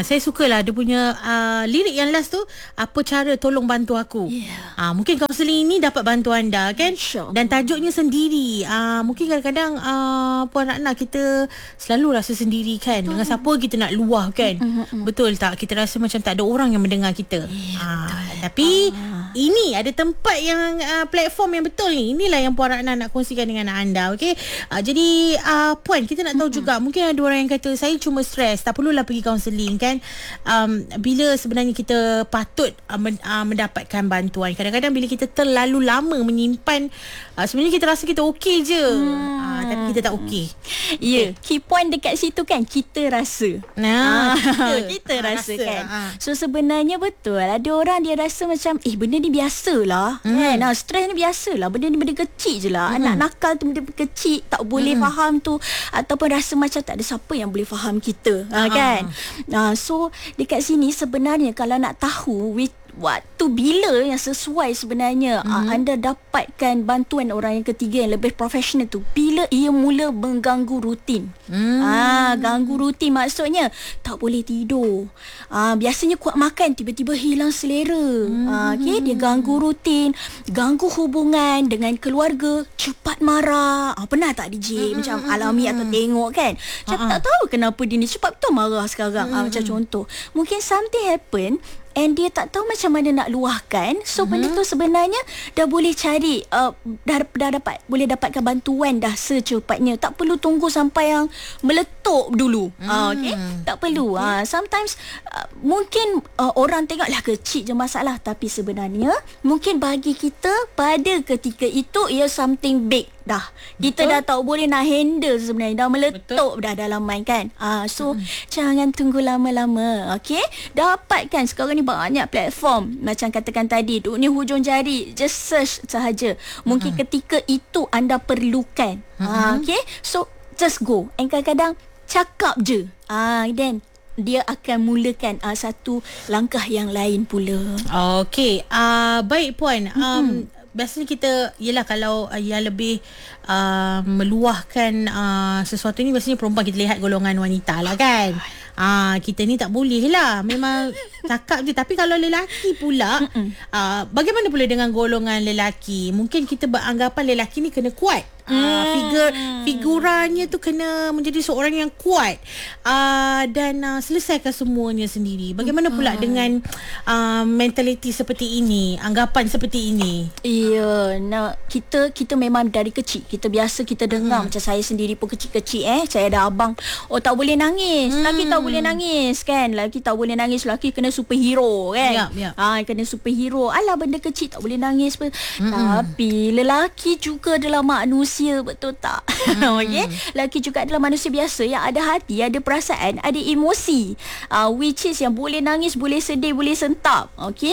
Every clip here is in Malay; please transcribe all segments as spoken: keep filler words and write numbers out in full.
saya sukalah dia punya uh, lirik yang last tu, apa cara tolong bantu aku. Yeah. Uh, mungkin kaunseling ini dapat bantu anda kan. Dan tajuknya sendiri. Uh, mungkin kadang-kadang uh, Puan Ratna, kita selalu rasa sendiri kan. Betul. Dengan siapa kita nak luah kan. Mm-hmm. Betul tak? Kita rasa macam tak ada orang yang mendengar kita. Yeah, uh, tapi uh. ini ada tempat yang uh, platform yang betul ni. Inilah yang Puan Ratna nak kongsikan dengan anda. Okay. Uh, jadi uh, Puan, kita nak tahu mm-hmm. juga, mungkin ada orang yang kata saya cuma stres, tak perlulah pergi kaunseling kan. Um, bila sebenarnya kita patut uh, men, uh, mendapatkan bantuan. Kadang-kadang bila kita terlalu lama menyimpan, uh, sebenarnya kita rasa kita okey je, hmm. uh, tapi kita tak okey. Ya, yeah. Key point dekat situ kan, kita rasa. Nah, kita, kita uh, rasa, rasa kan. Uh. So sebenarnya betul, ada orang dia rasa macam eh benda ni biasalah. Hmm. Kan? Nah, stres ni biasalah. Benda ni benda kecil je lah. Hmm. Anak nakal tu benda kecil, tak boleh hmm. faham tu, ataupun rasa macam tak ada siapa yang boleh faham kita. Uh. Kan? Uh, so dekat sini sebenarnya kalau nak tahu which waktu bila yang sesuai sebenarnya mm-hmm. uh, anda dapatkan bantuan orang yang ketiga yang lebih profesional tu, bila ia mula mengganggu rutin. Mm. Ah, ganggu rutin maksudnya tak boleh tidur. Ah, biasanya kuat makan tiba-tiba hilang selera. Mm. Ah, okey, dia ganggu rutin, ganggu hubungan dengan keluarga, cepat marah. Ah, pernah tak D J mm-hmm. macam alami atau tengok kan? Macam uh-huh. tak tahu kenapa dia ni cepat betul marah sekarang. Mm-hmm. Ah, macam contoh, mungkin something happen and dia tak tahu macam mana nak luahkan. So uh-huh. benda tu sebenarnya dah boleh cari uh, dah, dah dapat boleh dapatkan bantuan dah secepatnya. Tak perlu tunggu sampai yang meletup dulu. uh, uh, okay? Tak perlu. okay. uh, Sometimes uh, mungkin uh, orang tengoklah kecil je masalah, tapi sebenarnya mungkin bagi kita pada ketika itu ia something big dah. Kita Betul. dah tak boleh nak handle sebenarnya. Dah meletup Betul. dah dalam mind kan. Ah, so hmm. jangan tunggu lama-lama. Okey? Dapatkan sekarang ni banyak platform. Macam katakan tadi, duk ni hujung jari, just search sahaja. Mungkin hmm. ketika itu anda perlukan. Hmm. Ah, okey? So just go. And kadang-kadang cakap je. Ah, then dia akan mulakan uh, satu langkah yang lain pula. Okey. Uh, baik Puan. Um, hmm. Biasanya kita, yelah kalau uh, yang lebih uh, meluahkan uh, sesuatu ni, biasanya perempuan kita lihat golongan wanita lah kan. Ah, kita ni tak boleh lah, memang cakap je. Tapi kalau lelaki pula, uh, bagaimana pula dengan golongan lelaki? Mungkin kita beranggapan lelaki ni kena kuat. Uh, figur figuranya tu kena menjadi seorang yang kuat uh, dan uh, selesaikan semuanya sendiri. Bagaimana pula uh. dengan uh, mentaliti seperti ini, anggapan seperti ini? Iya, nah, kita kita memang dari kecil kita biasa kita dengar hmm. macam saya sendiri pun kecil-kecil eh saya ada abang, oh tak boleh nangis, hmm. lelaki tak boleh nangis kan, lelaki tak boleh nangis, lelaki kena superhero kan. Yep, yep. Ah, kena superhero. Alah, benda kecil tak boleh nangis pun. Hmm. Tapi lelaki juga adalah manusia, betul tak? Hmm. Okey, lelaki juga adalah manusia biasa yang ada hati, ada perasaan, ada emosi, uh, which is yang boleh nangis, boleh sedih, boleh sentap. Okey,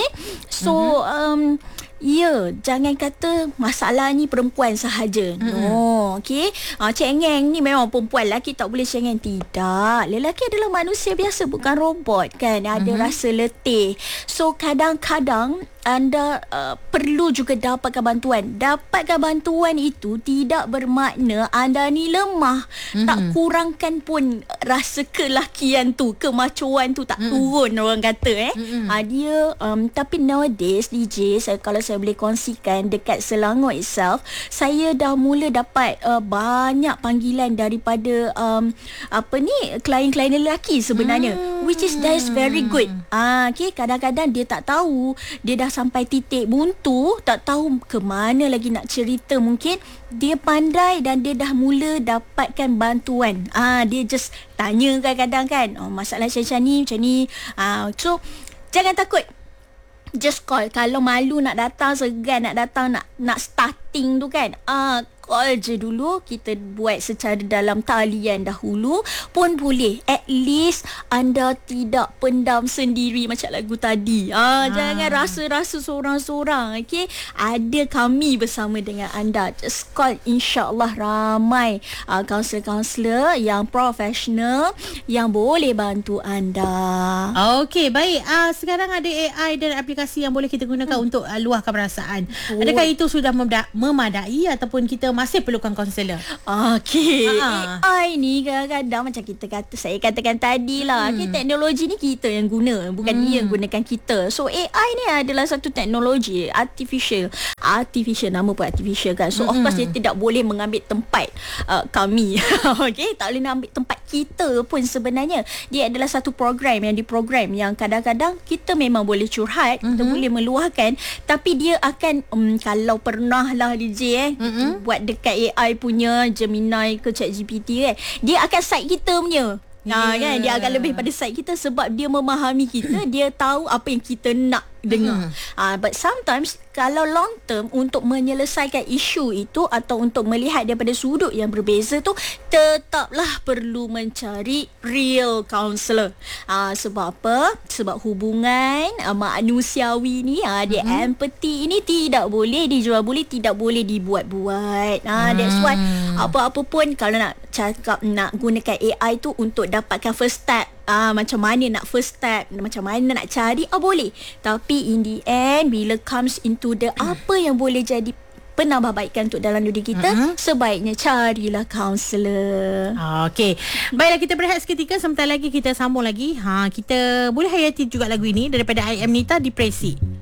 so um, ya, jangan kata masalah ni perempuan sahaja. Mm-hmm. No, okey. Ah, cengeng ni memang perempuan, lelaki tak boleh cengeng. Tidak. Lelaki adalah manusia biasa, bukan robot kan. Ada mm-hmm. rasa letih. So kadang-kadang anda uh, perlu juga dapatkan bantuan. Dapatkan bantuan itu tidak bermakna anda ni lemah. Mm-hmm. Tak kurangkan pun rasa kelakian tu, kemacuan tu tak mm-hmm. turun, orang kata eh. Mm-hmm. Ah, dia um, tapi nowadays D J, saya, kalau saya boleh kongsikan dekat Selangor itself, saya dah mula dapat uh, banyak panggilan daripada um, apa ni, klien-klien lelaki sebenarnya, mm. which is that is very good. Ah, okay, kadang-kadang dia tak tahu, dia dah sampai titik buntu, tak tahu ke mana lagi nak cerita. Mungkin dia pandai dan dia dah mula dapatkan bantuan. Ah, dia just tanya kadang-kadang kan, oh, masalah macam ni, macam ni. Ah, so jangan takut. Just call. Kalau malu nak datang, segan nak datang, nak nak starting tu kan, ah, call je dulu. Kita buat secara dalam talian dahulu pun boleh. At least anda tidak pendam sendiri macam lagu tadi. Ah, ah. Jangan rasa-rasa seorang-seorang. Okay, ada kami bersama dengan anda. Just call. InsyaAllah ramai uh, kaunselor-kaunselor yang profesional yang boleh bantu anda. Okay, baik. Uh, sekarang ada A I dan aplikasi yang boleh kita gunakan hmm. untuk uh, luahkan perasaan. Oh. Adakah itu sudah memadai ataupun kita masih perlukan kaunselor? Okey. Ha. A I ni kadang-kadang macam kita kata, saya katakan tadi lah, hmm. okay, teknologi ni kita yang guna, bukan hmm. dia yang gunakan kita. So A I ni adalah satu teknologi artificial. Artificial, nama pun artificial kan. So hmm. of course dia tidak boleh mengambil tempat uh, kami. Okey, tak boleh ambil tempat kita pun sebenarnya. Dia adalah satu program yang diprogram yang kadang-kadang kita memang boleh curhat, hmm. kita boleh meluahkan, tapi dia akan um, kalau pernah lah D J eh mm-hmm. buat dekat A I punya Gemini ke ChatGPT eh, dia akan side kita punya. Yeah. Ha, kan dia akan lebih pada side kita sebab dia memahami kita, dia tahu apa yang kita nak dengar. Mm-hmm. Ah, but sometimes kalau long term untuk menyelesaikan isu itu atau untuk melihat daripada sudut yang berbeza tu, tetaplah perlu mencari real counselor. Ah, sebab apa? Sebab hubungan ah, manusiawi ni, ah, dia mm-hmm. empathy ini tidak boleh dijual beli, tidak boleh dibuat-buat. Ah, mm. That's why apa-apa pun kalau nak cakap nak gunakan A I tu untuk dapatkan first step, Ah, macam mana nak first step, macam mana nak cari, ah boleh. Tapi in the end, bila comes into the apa yang boleh jadi penambahbaikan untuk dalam diri kita, uh-huh. sebaiknya carilah kaunselor. Okey. Baiklah, kita berehat seketika, sebentar lagi kita sambung lagi. Ha, kita boleh hayati juga lagu ini daripada I Am Nita, Depresi.